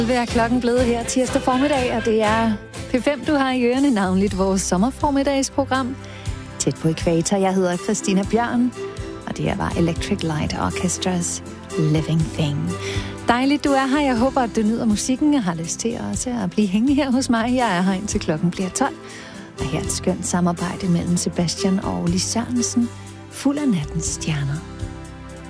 Hvad er klokken blevet her tirsdag formiddag, og det er P5, du har i ørene, navnligt vores sommerformiddagsprogram. Tæt på ekvator, jeg hedder Christina Bjørn, og det her var Electric Light Orchestras Living Thing. Dejligt, du er her. Jeg håber, at du nyder musikken og har lyst til også at blive hængende her hos mig. Jeg er her indtil klokken bliver 12, og her er et skønt samarbejde mellem Sebastian og Lis Sørensen, fuld af nattens stjerner.